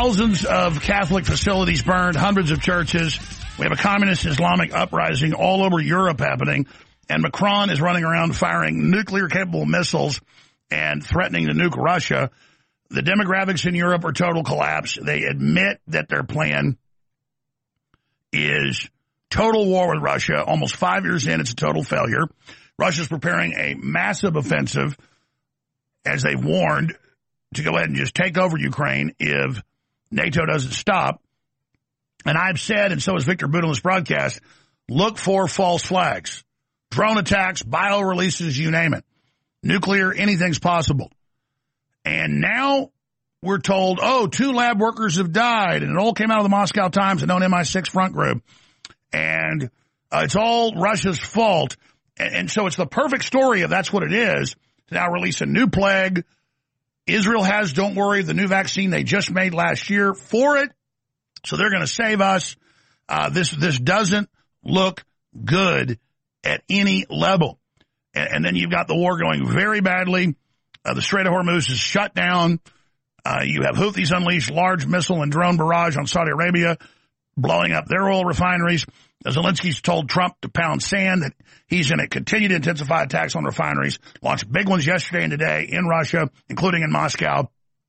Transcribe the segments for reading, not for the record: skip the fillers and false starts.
Thousands of Catholic facilities burned, hundreds of churches. We have a communist Islamic uprising all over Europe happening, and Macron is running around firing nuclear-capable missiles and threatening to nuke Russia. The demographics in Europe are total collapse. They admit that their plan is total war with Russia. Almost 5 years in, it's a total failure. Russia's preparing a massive offensive, as they've warned, to go ahead and just take over Ukraine if NATO doesn't stop. And I've said, and so has Victor Boot on this broadcast, look for false flags. Drone attacks, bio releases, you name it. Nuclear, anything's possible. And now we're told, 2 lab workers have died, and it all came out of the Moscow Times, a known MI6 front group. And it's all Russia's fault. And so it's the perfect story of that's what it is, to now release a new plague. Israel has, don't worry, the new vaccine they just made last year for it. So they're going to save us. This doesn't look good at any level. And then you've got the war going very badly. The Strait of Hormuz is shut down. You have Houthis unleash large missile and drone barrage on Saudi Arabia, blowing up their oil refineries. Zelensky's told Trump to pound sand, that he's going to continue to intensify attacks on refineries, launched big ones yesterday and today in Russia, including in Moscow.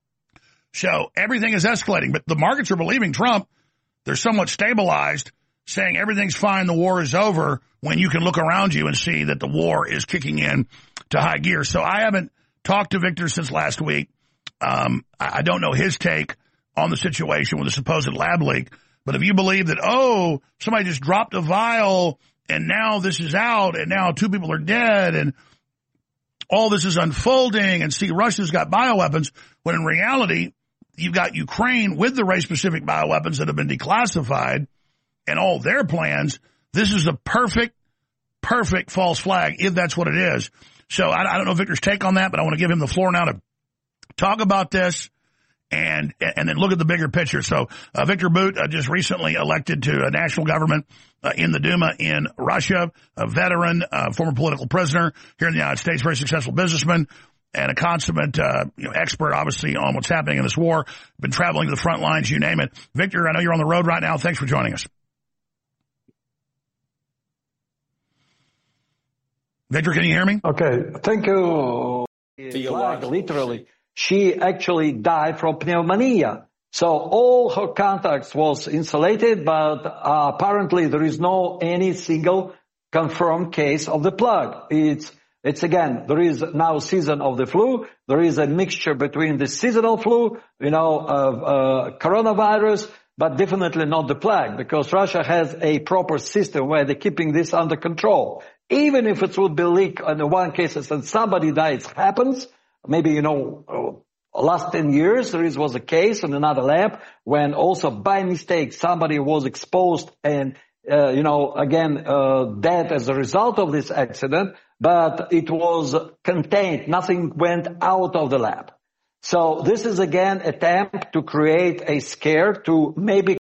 So everything is escalating, but the markets are believing Trump. They're somewhat stabilized, saying everything's fine, the war is over, when you can look around you and see that the war is kicking in to high gear. So I haven't talked to Victor since last week. I don't know his take on the situation with the supposed lab leak. But if you believe that, somebody just dropped a vial and now this is out and now 2 people are dead and all this is unfolding, and see, Russia's got bioweapons, when in reality, you've got Ukraine with the race-specific bioweapons that have been declassified and all their plans. This is a perfect false flag, if that's what it is. So I don't know Victor's take on that, but I want to give him the floor now to talk about this and then look at the bigger picture. So Victor Boot just recently elected to a national government in the Duma in Russia, a veteran, former political prisoner here in the United States, very successful businessman, and a consummate expert, obviously, on what's happening in this war. Been traveling to the front lines, you name it. Victor, I know you're on the road right now. Thanks for joining us. Victor, can you hear me? Okay, thank you. Literally, she actually died from pneumonia. So all her contacts was insulated, but apparently there is no any single confirmed case of the plague. It's again, there is now season of the flu. There is a mixture between the seasonal flu, coronavirus, but definitely not the plague, because Russia has a proper system where they're keeping this under control. Even if it would be leaked in one case and somebody dies, happens. Maybe, last 10 years, there was a case in another lab when also by mistake somebody was exposed and, dead as a result of this accident, but it was contained. Nothing went out of the lab. So this is again attempt to create a scare to maybe